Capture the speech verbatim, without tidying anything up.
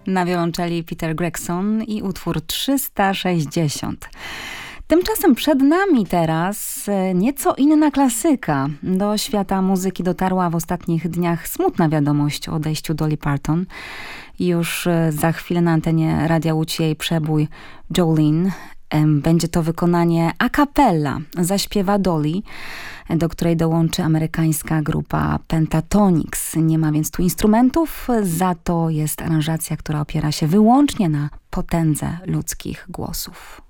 Na wiolonczeli Peter Gregson i utwór trzysta sześćdziesiąt. Tymczasem przed nami teraz nieco inna klasyka. Do świata muzyki dotarła w ostatnich dniach smutna wiadomość o odejściu Dolly Parton. Już za chwilę na antenie Radia Łódź jej przebój Jolene. Będzie to wykonanie a cappella. Zaśpiewa Dolly, do której dołączy amerykańska grupa Pentatonix. Nie ma więc tu instrumentów, za to jest aranżacja, która opiera się wyłącznie na potędze ludzkich głosów.